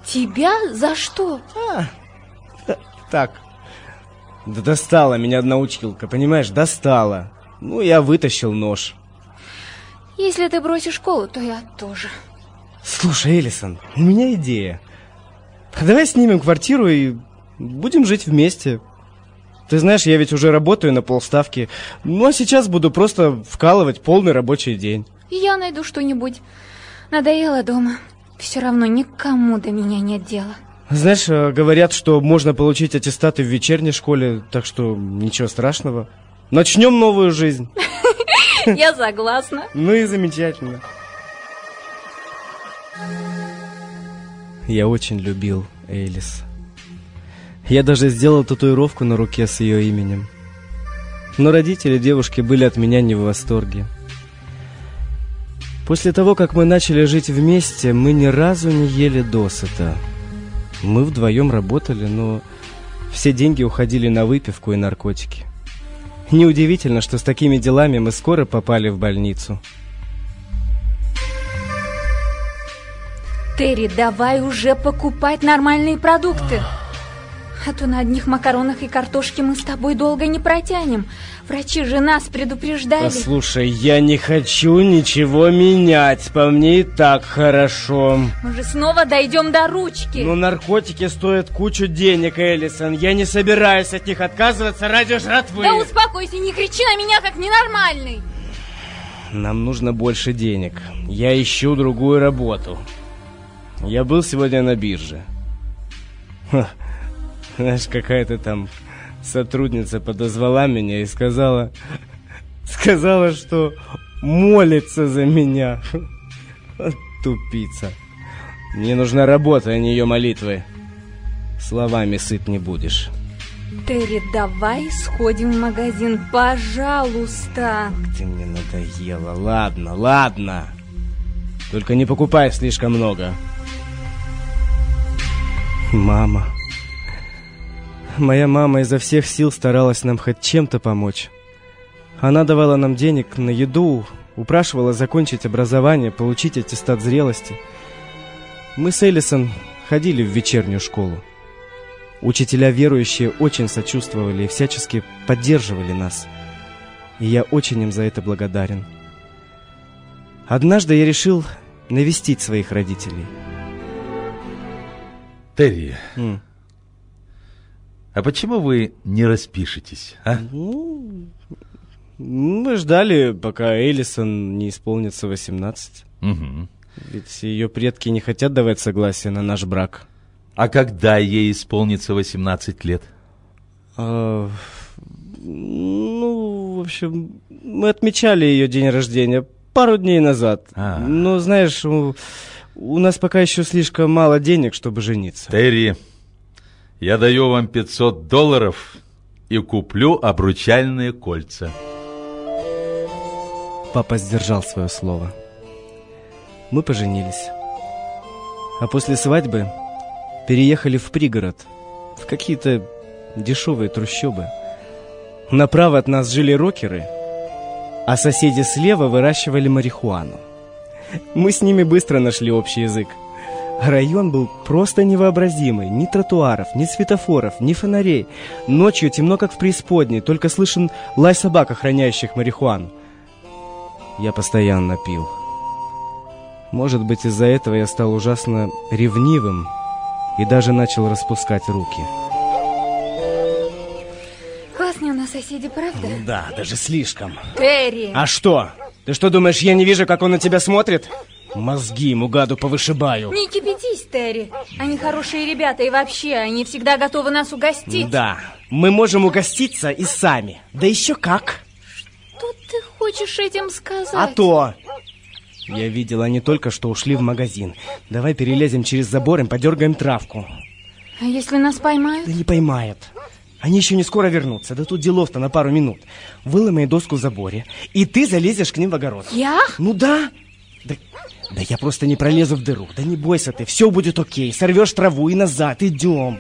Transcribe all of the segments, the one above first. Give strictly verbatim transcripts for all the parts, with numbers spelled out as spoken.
Тебя? За что? А, так. Да достала меня одна училка, понимаешь, достала. Ну, я вытащил нож. Если ты бросишь школу, то я тоже. Слушай, Элисон, у меня идея. Давай снимем квартиру и будем жить вместе. Ты знаешь, я ведь уже работаю на полставки. Ну, а сейчас буду просто вкалывать полный рабочий день. Я найду что-нибудь. Надоело дома. Все равно никому до меня нет дела. Знаешь, говорят, что можно получить аттестаты в вечерней школе, так что ничего страшного. Начнем новую жизнь. Я согласна. Ну и замечательно. Я очень любил Элис. Я даже сделал татуировку на руке с ее именем. Но родители девушки были от меня не в восторге. После того, как мы начали жить вместе, мы ни разу не ели досыта. Мы вдвоем работали, но все деньги уходили на выпивку и наркотики. Неудивительно, что с такими делами мы скоро попали в больницу. Терри, давай уже покупать нормальные продукты. А то на одних макаронах и картошке мы с тобой долго не протянем. Врачи же нас предупреждали. Послушай, я не хочу ничего менять. По мне и так хорошо. Мы же снова дойдем до ручки. Но наркотики стоят кучу денег, Элисон. Я не собираюсь от них отказываться ради жратвы. Да успокойся, не кричи на меня как ненормальный. Нам нужно больше денег. Я ищу другую работу. Я был сегодня на бирже. Ха. Знаешь, какая-то там сотрудница подозвала меня и сказала, сказала, что молится за меня. Тупица. Мне нужна работа, а не ее молитвы. Словами сыт не будешь. Терри, давай сходим в магазин, пожалуйста. Ты мне надоела. Ладно, ладно. Только не покупай слишком много. Мама. Моя мама изо всех сил старалась нам хоть чем-то помочь. Она давала нам денег на еду, упрашивала закончить образование, получить аттестат зрелости. Мы с Элисон ходили в вечернюю школу. Учителя верующие очень сочувствовали и всячески поддерживали нас. И я очень им за это благодарен. Однажды я решил навестить своих родителей. Терри, М. а почему вы не распишетесь, а? Ну, мы ждали, пока Элисон не исполнится восемнадцать. Угу. Ведь ее предки не хотят давать согласие на наш брак. А когда ей исполнится восемнадцать лет? А, ну, в общем, мы отмечали ее день рождения пару дней назад. А. Но, знаешь, у, у нас пока еще слишком мало денег, чтобы жениться. Терри, я даю вам пятьсот долларов и куплю обручальные кольца. Папа сдержал свое слово. Мы поженились. А после свадьбы переехали в пригород, в какие-то дешевые трущобы. Направо от нас жили рокеры, а соседи слева выращивали марихуану. Мы с ними быстро нашли общий язык. Район был просто невообразимый. Ни тротуаров, ни светофоров, ни фонарей. Ночью темно, как в преисподней, только слышен лай собак, охраняющих марихуану. Я постоянно пил. Может быть, из-за этого я стал ужасно ревнивым и даже начал распускать руки. Классные у нас соседи, правда? Да, даже слишком. Терри! А что? Ты что думаешь, я не вижу, как он на тебя смотрит? Мозги ему, гаду, повышибаю. Не кипятись, Терри. Они хорошие ребята, и вообще, они всегда готовы нас угостить. Да, мы можем угоститься и сами. Да еще как. Что ты хочешь этим сказать? А то... Я видел, они только что ушли в магазин. Давай перелезем через забор и подергаем травку. А если нас поймают? Да не поймают. Они еще не скоро вернутся. Да тут делов-то на пару минут. Выломай доску в заборе, и ты залезешь к ним в огород. Я? Ну да. Да, да я просто не пролезу в дыру. Да не бойся ты, все будет окей. Сорвешь траву и назад, идем.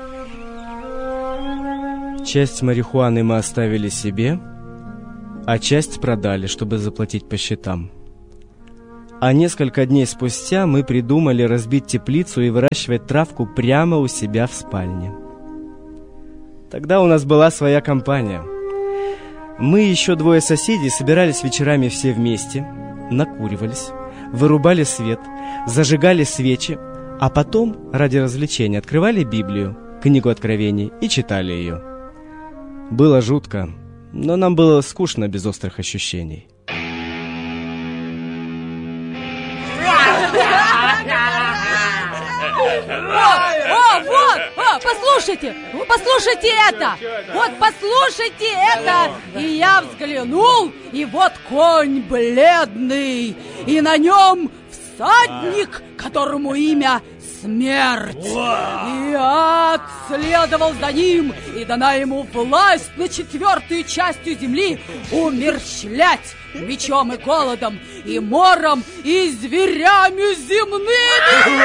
Часть марихуаны мы оставили себе, а часть продали, чтобы заплатить по счетам. А несколько дней спустя мы придумали разбить теплицу и выращивать травку прямо у себя в спальне. Тогда у нас была своя компания. Мы и еще двое соседей собирались вечерами все вместе, накуривались, вырубали свет, зажигали свечи, а потом, ради развлечения, открывали Библию, книгу Откровений, и читали ее. Было жутко, но нам было скучно без острых ощущений. О, вот! О, послушайте! Ну, послушайте это! Вот послушайте это! И я взглянул, и вот конь бледный, и на нем всадник, которому имя Смерть. И ад следовал за ним, и дана ему власть на четвертую частью земли умерщвлять мечом и голодом, и мором, и зверями земными.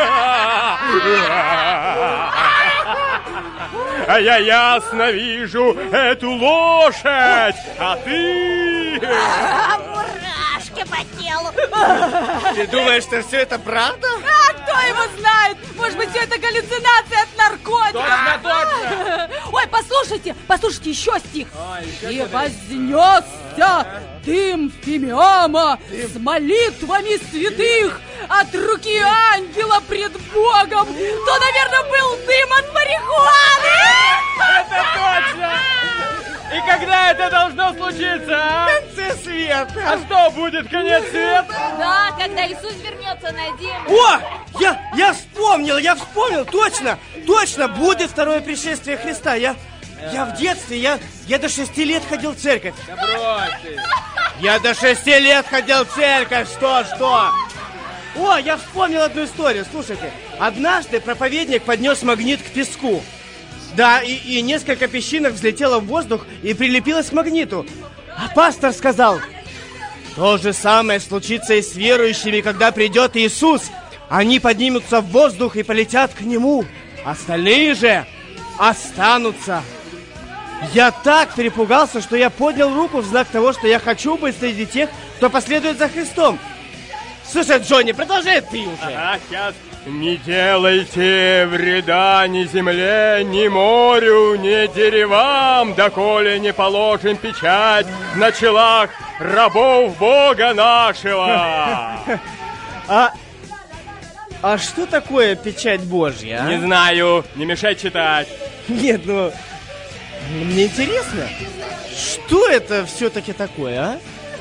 А я ясно вижу эту лошадь, а ты... Мурашки по телу. Ты думаешь, что все это правда? А кто его знает? Может быть, все это галлюцинация от наркотиков? Точно, точно. Ой, послушайте, послушайте еще стих. И вознесся дым фимиама с молитвами святых от руки ангела пред Богом. То, наверное, был дым от марихуаны. Это точно! И когда это должно случиться, а? В конце света. А что, будет конец света? Да, когда Иисус вернется на землю. О, я, я вспомнил, я вспомнил, точно, точно, будет второе пришествие Христа. Я, я в детстве, я, я до шести лет ходил в церковь. Да брось ты. Я до шести лет ходил в церковь, что, что? О, я вспомнил одну историю, слушайте. Однажды проповедник поднес магнит к песку. Да, и, и несколько песчинок взлетело в воздух и прилепилось к магниту. А пастор сказал: то же самое случится и с верующими, когда придет Иисус. Они поднимутся в воздух и полетят к Нему. Остальные же останутся. Я так перепугался, что я поднял руку в знак того, что я хочу быть среди тех, кто последует за Христом. Слушай, Джонни, продолжай ты уже. Ага, сейчас. Не делайте вреда ни земле, ни морю, ни деревам, доколе не положим печать на челах рабов Бога нашего. А, а что такое печать Божья? А? Не знаю, не мешай читать. Нет, ну, мне интересно, что это все-таки такое, а?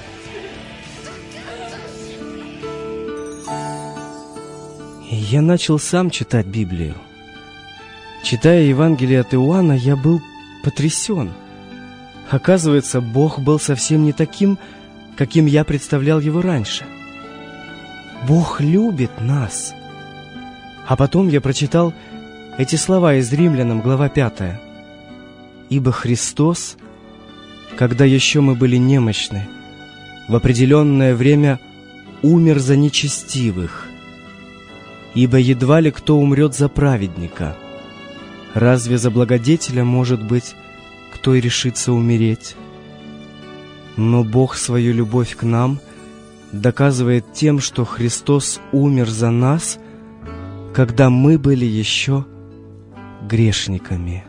Я начал сам читать Библию. Читая Евангелие от Иоанна, я был потрясен. Оказывается, Бог был совсем не таким, каким я представлял его раньше. Бог любит нас. А потом я прочитал эти слова из Римлянам, глава пятая. «Ибо Христос, когда еще мы были немощны, в определенное время умер за нечестивых. Ибо едва ли кто умрет за праведника. Разве за благодетеля, может быть, кто и решится умереть? Но Бог свою любовь к нам доказывает тем, что Христос умер за нас, когда мы были еще грешниками».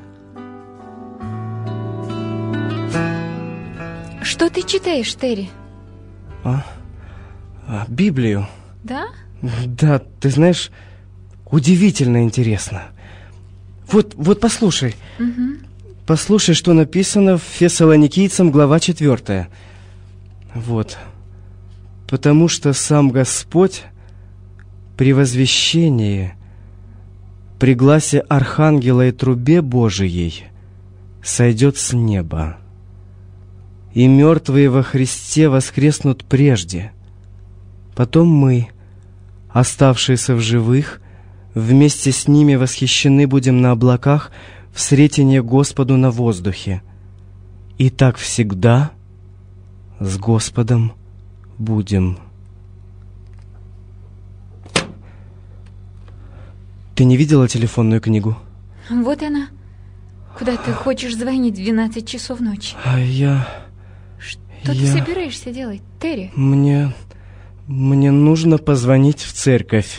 Что ты читаешь, Терри? А? А, Библию. Да? Да, ты знаешь, удивительно интересно. Вот, вот послушай. Угу. Послушай, что написано в Фессалоникийцам, глава четвертая. Вот. «Потому что сам Господь при возвещении, при гласе архангела и трубе Божией сойдет с неба, и мертвые во Христе воскреснут прежде. Потом мы, оставшиеся в живых, вместе с ними восхищены будем на облаках в сретение Господу на воздухе. И так всегда с Господом будем». Ты не видела телефонную книгу? Вот она. Куда ты хочешь звонить в двенадцать часов ночи? А я... Что я... ты собираешься делать, Терри? Мне... Мне нужно позвонить в церковь.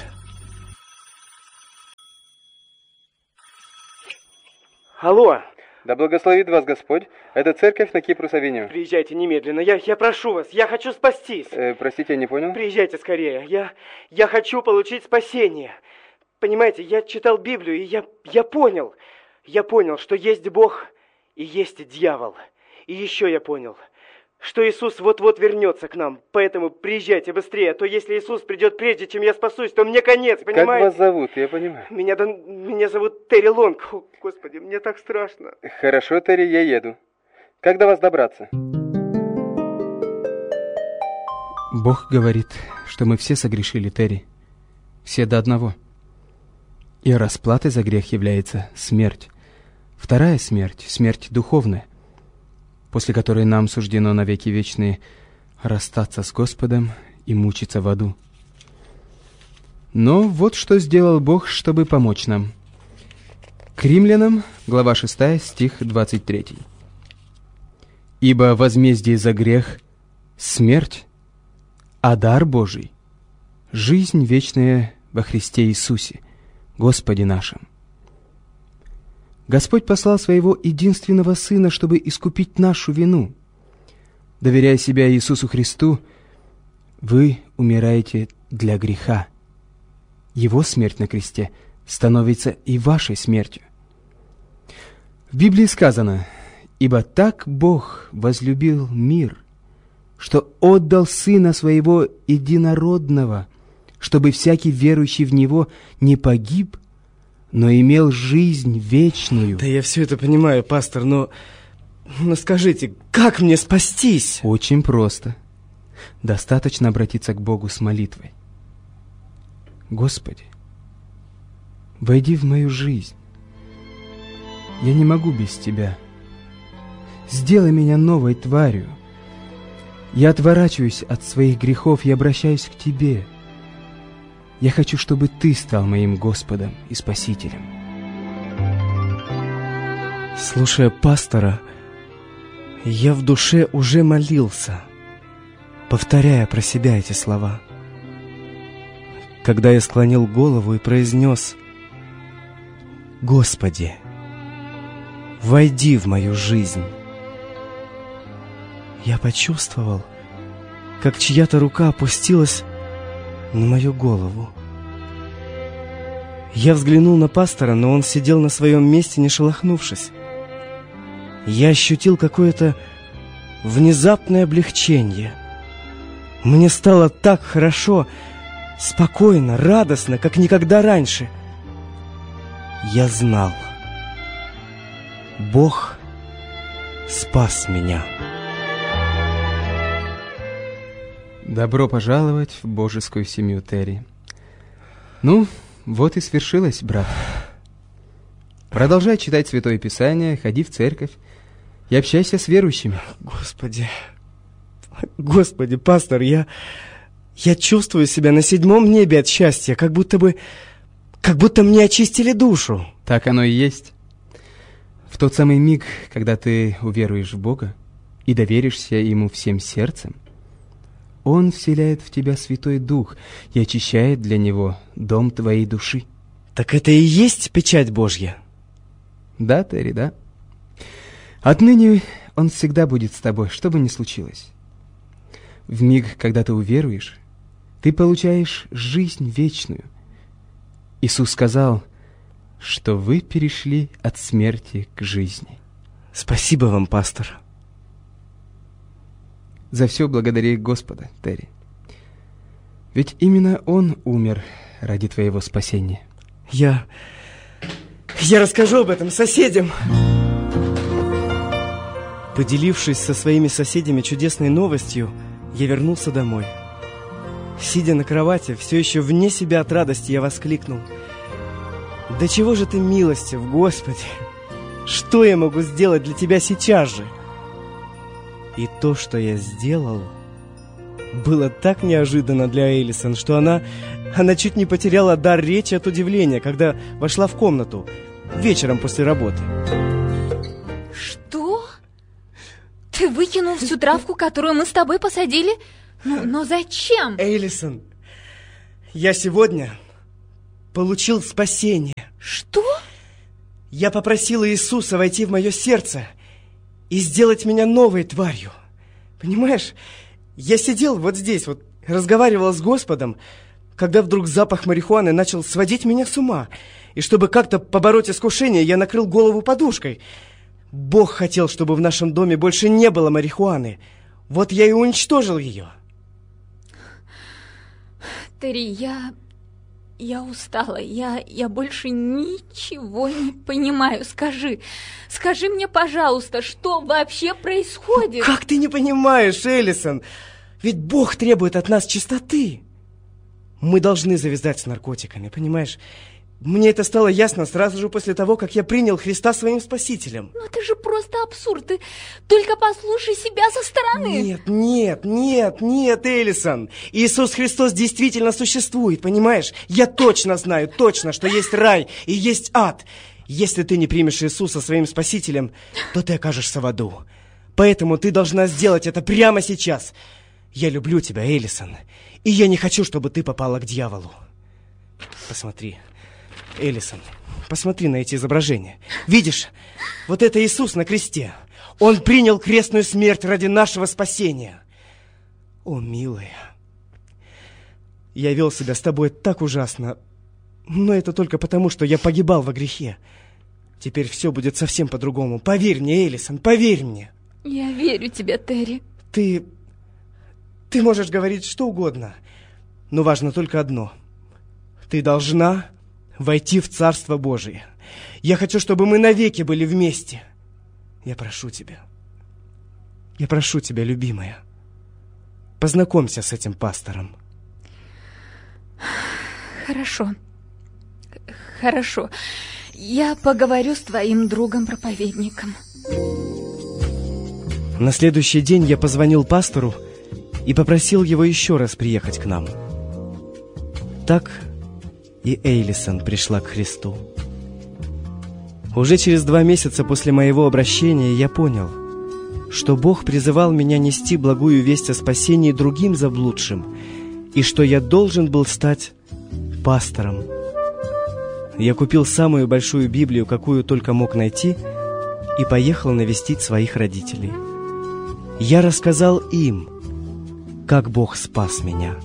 Алло. Да благословит вас Господь. Это церковь на Кипрус-авеню. Приезжайте немедленно. Я, я прошу вас. Я хочу спастись. Э, простите, я не понял. Приезжайте скорее. Я, я хочу получить спасение. Понимаете, я читал Библию, и я, я понял. Я понял, что есть Бог и есть дьявол. И еще я понял, что Иисус вот-вот вернется к нам. Поэтому приезжайте быстрее, а то если Иисус придет прежде, чем я спасусь, то мне конец, понимаете? Как вас зовут, я понимаю. Меня, да, меня зовут Терри Лонг. О, Господи, мне так страшно. Хорошо, Терри, я еду. Как до вас добраться? Бог говорит, что мы все согрешили, Терри. Все до одного. И расплатой за грех является смерть. Вторая смерть, смерть духовная, после которой нам суждено навеки вечные расстаться с Господом и мучиться в аду. Но вот что сделал Бог, чтобы помочь нам. К Римлянам, глава шестая, стих двадцать третий. «Ибо возмездие за грех — смерть, а дар Божий — жизнь вечная во Христе Иисусе, Господе нашим». Господь послал Своего единственного Сына, чтобы искупить нашу вину. Доверяя себя Иисусу Христу, вы умираете для греха. Его смерть на кресте становится и вашей смертью. В Библии сказано: «Ибо так Бог возлюбил мир, что отдал Сына Своего Единородного, чтобы всякий верующий в Него не погиб, но имел жизнь вечную». Да я все это понимаю, пастор, но... Но скажите, как мне спастись? Очень просто. Достаточно обратиться к Богу с молитвой. «Господи, войди в мою жизнь. Я не могу без Тебя. Сделай меня новой тварью. Я отворачиваюсь от своих грехов и обращаюсь к Тебе. Я хочу, чтобы Ты стал моим Господом и Спасителем». Слушая пастора, я в душе уже молился, повторяя про себя эти слова. Когда я склонил голову и произнес: «Господи, войди в мою жизнь», я почувствовал, как чья-то рука опустилась на мою голову. Я взглянул на пастора, но он сидел на своем месте, не шелохнувшись. Я ощутил какое-то внезапное облегчение. Мне стало так хорошо, спокойно, радостно, как никогда раньше. Я знал, Бог спас меня. Добро пожаловать в божескую семью, Терри. Ну, вот и свершилось, брат. Продолжай читать Святое Писание, ходи в церковь и общайся с верующими. Господи, Господи, пастор, я, я чувствую себя на седьмом небе от счастья, как будто бы, как будто мне очистили душу. Так оно и есть. В тот самый миг, когда ты уверуешь в Бога и доверишься Ему всем сердцем, Он вселяет в тебя Святой Дух и очищает для Него дом твоей души. Так это и есть печать Божья? Да, Терри, да. Отныне Он всегда будет с тобой, что бы ни случилось. В миг, когда ты уверуешь, ты получаешь жизнь вечную. Иисус сказал, что вы перешли от смерти к жизни. Спасибо вам, пастор. За все благодари Господа, Терри. Ведь именно Он умер ради твоего спасения. Я... Я расскажу об этом соседям. Поделившись со своими соседями чудесной новостью, я вернулся домой. Сидя на кровати, все еще вне себя от радости, я воскликнул: «Да чего же ты милостив, Господи! Что я могу сделать для Тебя сейчас же?» И то, что я сделал, было так неожиданно для Элисон, что она, она чуть не потеряла дар речи от удивления, когда вошла в комнату вечером после работы. Что? Ты выкинул всю травку, которую мы с тобой посадили Ну, но зачем? Эйлисон, я сегодня получил спасение. Что? Я попросил Иисуса войти в мое сердце и сделать меня новой тварью. Понимаешь, я сидел вот здесь, вот разговаривал с Господом, когда вдруг запах марихуаны начал сводить меня с ума. И чтобы как-то побороть искушение, я накрыл голову подушкой. Бог хотел, чтобы в нашем доме больше не было марихуаны. Вот я и уничтожил ее. Терри, я... Я устала. Я, я больше ничего не понимаю. Скажи, скажи мне, пожалуйста, что вообще происходит? Как ты не понимаешь, Эллисон? Ведь Бог требует от нас чистоты. Мы должны завязать с наркотиками, понимаешь? Мне это стало ясно сразу же после того, как я принял Христа своим спасителем. Ну это же просто абсурд. Ты только послушай себя со стороны. Нет, нет, нет, нет, Эллисон. Иисус Христос действительно существует, понимаешь? Я точно знаю, точно, что есть рай и есть ад. Если ты не примешь Иисуса своим спасителем, то ты окажешься в аду. Поэтому ты должна сделать это прямо сейчас. Я люблю тебя, Эллисон, и я не хочу, чтобы ты попала к дьяволу. Посмотри, Эллисон, посмотри на эти изображения. Видишь, вот это Иисус на кресте. Он принял крестную смерть ради нашего спасения. О, милая, я вел себя с тобой так ужасно, но это только потому, что я погибал во грехе. Теперь все будет совсем по-другому. Поверь мне, Эллисон, поверь мне. Я верю тебе, Терри. Ты... Ты можешь говорить что угодно, но важно только одно. Ты должна войти в Царство Божие. Я хочу, чтобы мы навеки были вместе. Я прошу тебя. Я прошу тебя, любимая. Познакомься с этим пастором. Хорошо. Хорошо. Я поговорю с твоим другом-проповедником. На следующий день я позвонил пастору и попросил его еще раз приехать к нам. Так и Эйлисон пришла к Христу. Уже через два месяца после моего обращения я понял, что Бог призывал меня нести благую весть о спасении другим заблудшим, и что я должен был стать пастором. Я купил самую большую Библию, какую только мог найти, и поехал навестить своих родителей. Я рассказал им, как Бог спас меня.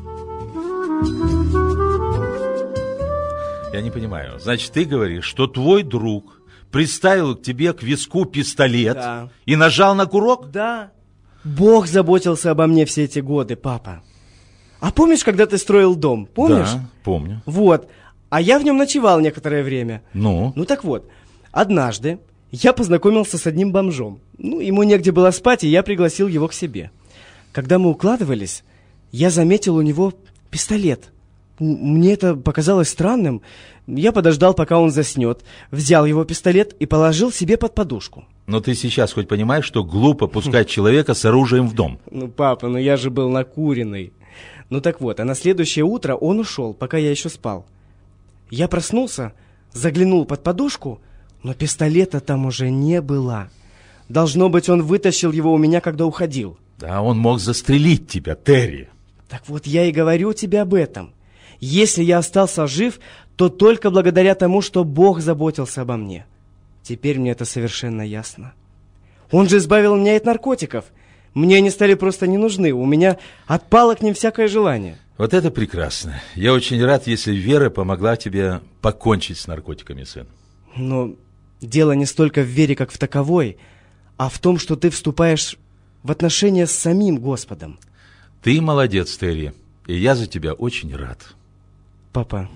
Я не понимаю. Значит, ты говоришь, что твой друг приставил к тебе к виску пистолет, да, и нажал на курок? Да. Бог заботился обо мне все эти годы, папа. А помнишь, когда ты строил дом? Помнишь? Да, помню. Вот. А я в нем ночевал некоторое время. Ну? Ну так вот, однажды я познакомился с одним бомжом. Ну, ему негде было спать, и я пригласил его к себе. Когда мы укладывались, я заметил у него пистолет. Мне это показалось странным. Я подождал, пока он заснет, взял его пистолет и положил себе под подушку. Но ты сейчас хоть понимаешь, что глупо пускать человека с оружием в дом? Ну, папа, ну я же был накуренный. Ну так вот, а на следующее утро он ушел, пока я еще спал. Я проснулся, заглянул под подушку, но пистолета там уже не было. Должно быть, он вытащил его у меня, когда уходил. Да, он мог застрелить тебя, Терри. Так вот, я и говорю тебе об этом. Если я остался жив, то только благодаря тому, что Бог заботился обо мне. Теперь мне это совершенно ясно. Он же избавил меня от наркотиков. Мне они стали просто не нужны. У меня отпало к ним всякое желание. Вот это прекрасно. Я очень рад, если Вера помогла тебе покончить с наркотиками, сын. Но дело не столько в вере, как в таковой, а в том, что ты вступаешь в отношения с самим Господом. Ты молодец, Терри, и я за тебя очень рад. Папа,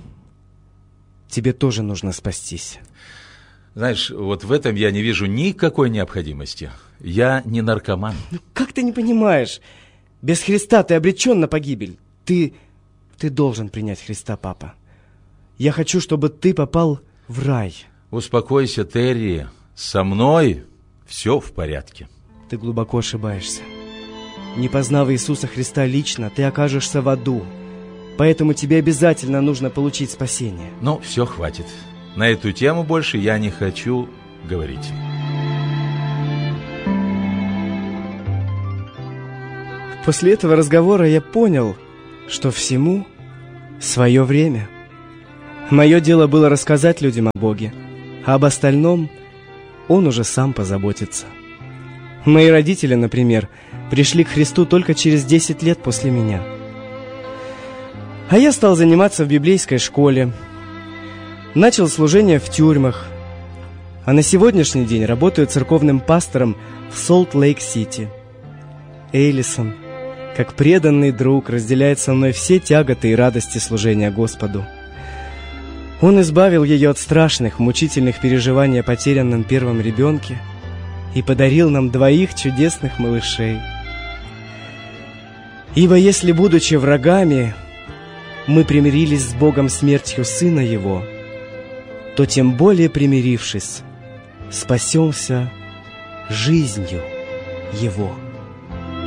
тебе тоже нужно спастись. Знаешь, вот в этом я не вижу никакой необходимости. Я не наркоман. Ну, как ты не понимаешь? Без Христа ты обречен на погибель. Ты, ты должен принять Христа, папа. Я хочу, чтобы ты попал в рай. Успокойся, Терри. Со мной все в порядке. Ты глубоко ошибаешься. Не познав Иисуса Христа лично, ты окажешься в аду. Поэтому тебе обязательно нужно получить спасение. Ну, все, хватит. На эту тему больше я не хочу говорить. После этого разговора я понял, что всему свое время. Мое дело было рассказать людям о Боге, а об остальном Он уже сам позаботится. Мои родители, например, пришли к Христу только через десять лет после меня. А я стал заниматься в библейской школе, начал служение в тюрьмах, а на сегодняшний день работаю церковным пастором в Солт-Лейк-Сити. Эйлисон, как преданный друг, разделяет со мной все тяготы и радости служения Господу. Он избавил ее от страшных, мучительных переживаний о потерянном первом ребенке и подарил нам двоих чудесных малышей. Ибо если, будучи врагами, мы примирились с Богом смертью Сына Его, то тем более примирившись, спасемся жизнью Его.